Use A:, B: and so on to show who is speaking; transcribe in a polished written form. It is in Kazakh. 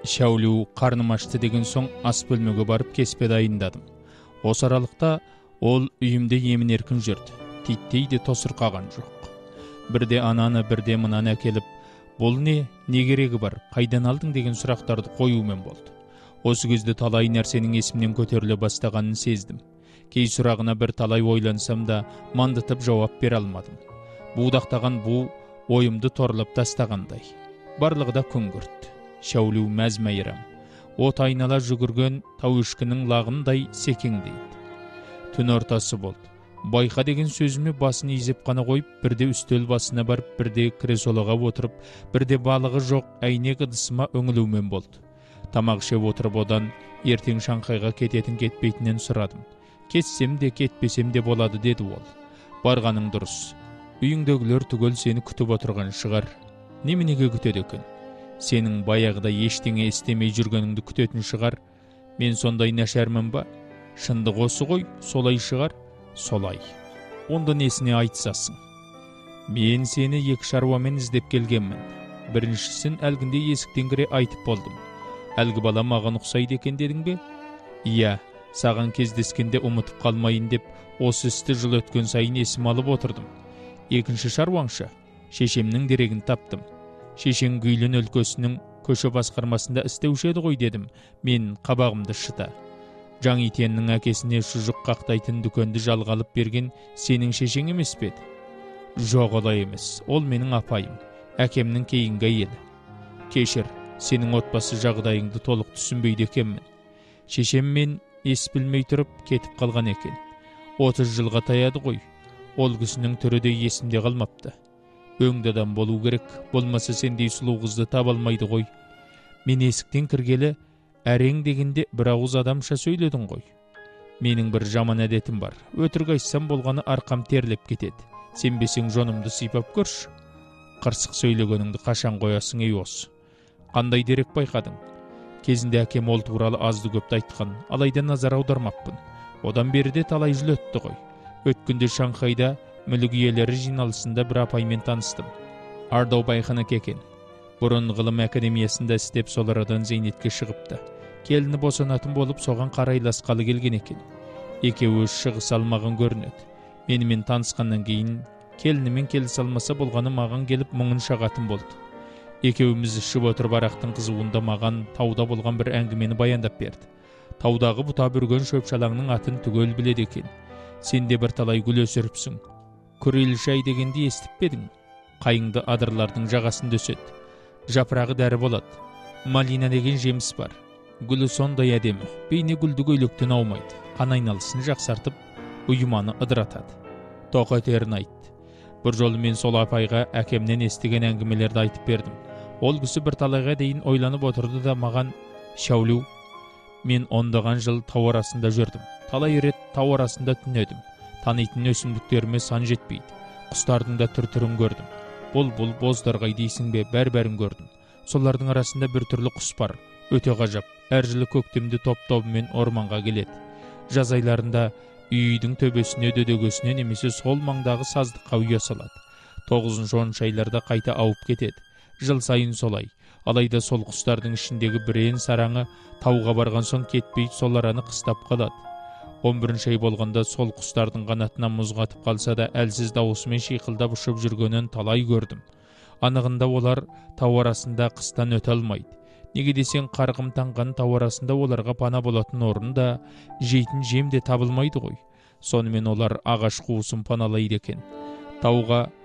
A: Шәулу қарным ашты деген соң ас бөлмеге барып кеспе дайындадым. Осы аралықта ол үйімде емін еркін жүрді. Титтей де тосырқаған жоқ. Бірде ананы, бірде мынаны әкеліп, бұл не керегі бар, қайдан алдың деген сұрақтарды қоюмен болды. Осы кезде талай нәрсенің есімнен көтеріле бастағанын сездім. Кей сұрағына бір талай ойлансам да, мандытып жауап бере алмадым. Будақтаған бұл ойымды торлап тастағандай. Барлығы да күңгірт. Шәулу мәз-мәйрам. От айнала жүгірген тауышкінің лағындай секеңдейді. Түн ортасы болды. Байқа деген сөзіме басын изеп қана қойып, бірде үстел басына барып, бірде кресолаға отырып, бірде балығы жоқ әйнек ыдысыма өңілумен болды. Тамақ ішіп отырып одан ертең Шанхайға кететін кетпейтінен сұрадым. Кетсем де кетпесем де болады деді ол. Барғаның дұрыс. Үйіңдегілер түгел сені күтіп отырған шығар. Неменеге күтеді екен? Сенің баяғыда ештеңе істемей жүргеніңді күтетін шығар. Мен сондай нашармын ба? Шындық осы ғой, солай шығар. Солай. Онда несіне айтсасың? Мен сені екі шаруамен іздеп келгенмін. Біріншісін әлгінде есіктен кіре айтып болдым. Әлгі бала маған ұқсайды екен дедің бе? Иә, саған кездескенде ұмытып қалмайын деп, осы істі жыл өткен сайын есім алып отырдым. Екінші шаруаңша, шешемнің дерегін таптым. Шешең Гүйлен өлкесінің көше басқармасында істеуші еді ғой дедім, мен қабағымды шыта. Жаңитеннің әкесіне шұжық қақтайтын дүкенді жалға алып берген сенің шешең емес пе еді? Жоқ, олай емес, ол менің апайым, әкемнің кейінгі әйелі. Кешір, сенің отбасы жағдайыңды толық түсінбейді екенмін. Шешем мен ес білмей тұрып кетіп қалған екен. 30 жылға таяды ғой. Ол кісінің түрі де есімде қалмапты. Өңді адам болу керек, болмаса сендей сұлу қызды таба алмайды ғой. Мен есіктен кіргелі әрең дегенде бір ауыз адамша сөйледің ғой. Менің бір жаман әдетім бар. Өтірік айтсам болғаны арқам терлеп кетеді. Сенбесең жонымды сипап көрші. Қырсық сөйлегеніңді қашан қоясың ей осы? Қандай дерек байқадың? Кезінде әкем ол туралы азды көпті айтқан, алайда назар аудармаппын. Одан беріде талай жыл өтті ғой. Өткенде Шанхайда мүлік иелері жиналысында бір апаймен таныстым. Ардау Байхана екен. Бұрын ғылым академиясында істеп сол арадан зейнетке шығыпты. Келіні босанатын болып соған қарайласқалы келген екен. Екеуі шығыс алмаған көрінеді. Менімен танысқаннан кейін келінімен келіс алмаса болғаны маған келіп мұңын шағатын болды. Екеуіміз ішіп отырып арақтың қызуында маған тауда болған бір әңгімені баяндап берді. Таудағы бұта бүрген шөпшалаңның атын түгел біледі екен. Сен де бір талай гүл өсіріпсің. Күрел шай дегенді естіп педің? Қайыңды адырлардың жағасында өседі. Жапырағы дәрі болады. Малина деген жеміс бар. Гүлі сондай әдемі. Бейне гүлді көйлектен аумайды. Қан айналысын жақсартып, ұйыманы ыдыратады. Тоқ өтерін айтты. Бір жолы мен сол апайға әкемнен естіген әңгімелерді айтып бердім. Ол кісі бір талайға дейін ойланып отырды да маған: Шәулу, мен ондаған жыл тау арасында жүрдім. Талай рет тау арасында түнедім. Танитын өсімдіктеріме сан жетпейді. Құстардың да түр-түрін көрдім. Бұлбұл, бозторғай дейсің бе, бәр-бәрін көрдім. Солардың арасында бір түрлі құс бар. Өте ғажап. Әр жылы көктемде топ-тобымен орманға келеді. Жаз айларында үйдің төбесіне, дөдегесіне немесе сол маңдағы саздыққа ұя салады. 9-10 айларда қайта ауып кетеді. Жыл сайын солай. Алайда сол құстардың ішіндегі бірен сараңы тауға барған соң кетпей сол араны қыстап қалады. 11 ай болғанда сол құстардың қанатына мұз қатып қалса да әлсіз дауысымен шиқылдап ұшып жүргенін талай көрдім. Анығында олар тау арасында қыстан өте алмайды. Неге десең, қарғым таңған тау арасында оларға пана болатын орын да, жейтін жем де табылмайды ғой. Сонымен олар ағаш қуысын паналайды екен. Тауға